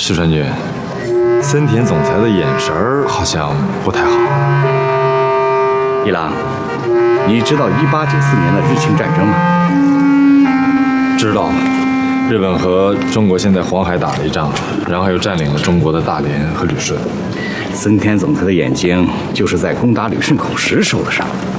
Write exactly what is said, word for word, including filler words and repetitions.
石川君，森田总裁的眼神儿好像不太好。 一郎，你知道一八九四年的日清战争吗？ 知道，日本和中国先在黄海打了一仗，然后又占领了中国的大连和旅顺。 森田总裁的眼睛就是在攻打旅顺口时受的伤。